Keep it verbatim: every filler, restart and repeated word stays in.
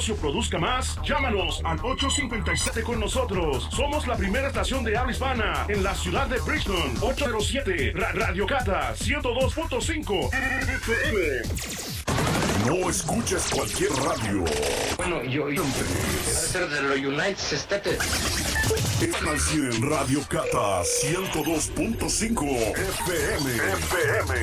negocio produzca más, llámanos al ocho cincuenta y siete con nosotros. Somos la primera estación de habla hispana en la ciudad de Bridgeton. ocho cero siete Ra- Radio Cata ciento dos punto cinco F M. No escuches cualquier radio. Bueno, yo, yo debe ser de los United States. Estás en Radio Cata ciento dos punto cinco F M. F M.